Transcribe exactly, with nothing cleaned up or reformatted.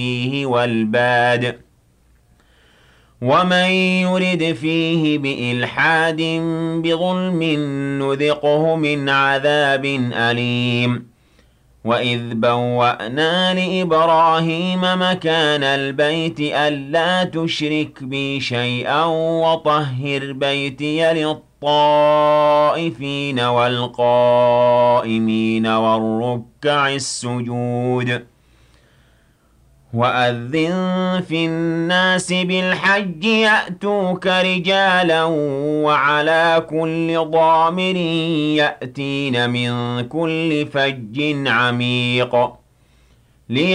فيه والباد ومن يرد فيه بإلحاد بظلم نذقه من عذاب أليم وإذ بوأنا لإبراهيم مكان البيت ألا تشرك بي شيئا وطهر بيتي للطائفين والقائمين والركع السجود وأذن في الناس بالحج يأتوك رجالا وعلى كل ضامر يأتين من كل فج عميق